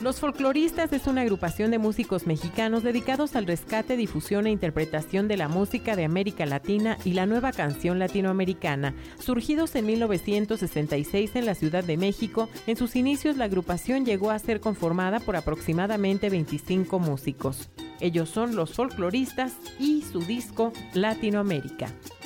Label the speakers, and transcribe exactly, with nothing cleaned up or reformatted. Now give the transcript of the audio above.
Speaker 1: Los Folcloristas es una agrupación de músicos mexicanos dedicados al rescate, difusión e interpretación de la música de América Latina y la nueva canción latinoamericana. Surgidos en mil novecientos sesenta y seis en la Ciudad de México, en sus inicios la agrupación llegó a ser conformada por aproximadamente veinticinco músicos. Ellos son Los Folcloristas y su disco Latinoamérica.